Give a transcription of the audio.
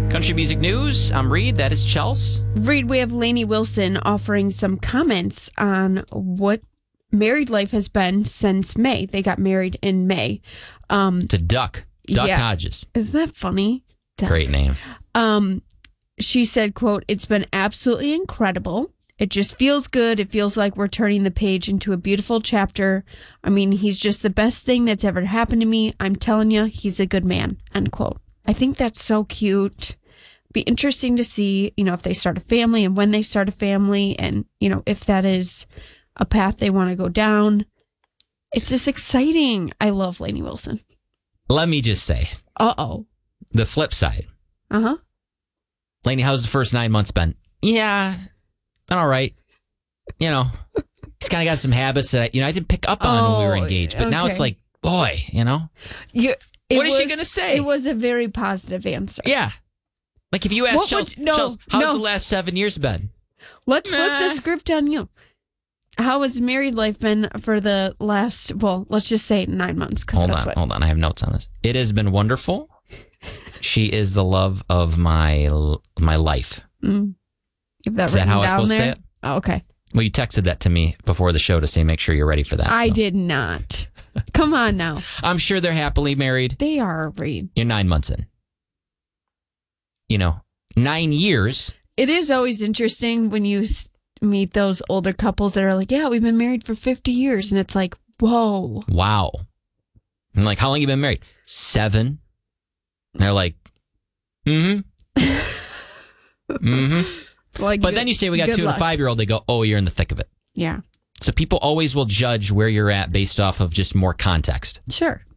Country music news. I'm Reed. That is Chels. Reed, we have Lainey Wilson offering some comments on what married life has been since May. They got married in May. It's a Duck. Duck Hodges. Isn't that funny? Duck. Great name. She said, quote, "It's been absolutely incredible. It just feels good. It feels like we're turning the page into a beautiful chapter. I mean, he's just the best thing that's ever happened to me. I'm telling you, he's a good man," end quote. I think that's so cute. Be interesting to see, if they start a family and when they start a family and, if that is a path they want to go down. It's just exciting. I love Lainey Wilson. Let me just say. Uh-oh. The flip side. Uh-huh. Lainey, how's the first 9 months been? Yeah, been all right. Just kind of got some habits that I didn't pick up on when we were engaged. But now it's like, boy, What is she going to say? It was a very positive answer. Yeah. Like if you ask Chels, how's the last 7 years been? Let's flip the script on you. How has married life been for the last, let's just say 9 months. Hold on. I have notes on this. It has been wonderful. She is the love of my life. Mm. Is that how I was supposed to say it? Oh, okay. Well, you texted that to me before the show to say make sure you're ready for that. I did not. Come on now. I'm sure they're happily married. They are, Reed. You're 9 months in. 9 years. It is always interesting when you meet those older couples that are like, yeah, we've been married for 50 years. And it's like, whoa. Wow. I'm like, how long you been married? 7. And they're like, mm-hmm. Mm-hmm. But then you say we got 2 and a 5-year-old. They go, oh, you're in the thick of it. Yeah. So people always will judge where you're at based off of just more context. Sure.